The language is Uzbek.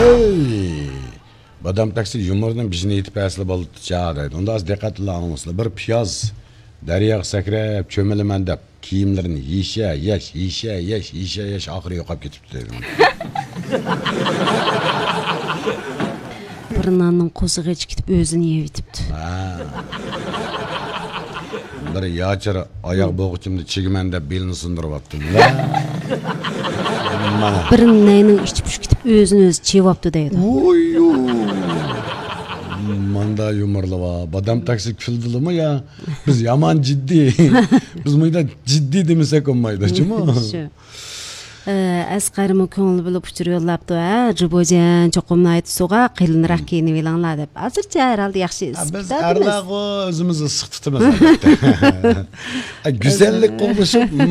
Ey! Badam taksi yumurdan bizini yetib asli bo'ldi deydi. Unda az diqqatli anlasınlar. Bir piyoz daryoga sakrab cho'milaman deb kiyimlarini yesh oxiri yo'qolib ketibdi deydi. Bir nanning qo'zig'iga ketib o'zini yeb yetibdi. Bir yachir oyoq bo'g'ichimni chigiman deb belini sindiryapti. Bir nayning ichib ketib o'zini o'zi chevapti deydi. Manda yumurlu va badam taksi küldülümü ya biz yaman ciddi biz mıyda ciddi demesek olmaydı cuma Asqarımı ko'ngli bilib uchur yo'llabdi Jibojan cho'qimni suga qilinroq kiyinib elanglar deb hozircha herhalde yaxshi biz arlag'o o'zimizni issiq tutamiz güzellik qo'g'ishib